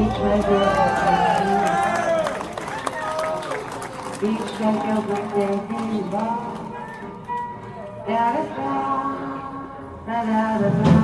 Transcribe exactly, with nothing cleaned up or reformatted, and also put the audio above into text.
Beach weather, beach like your birthday ball. Da da da da da da.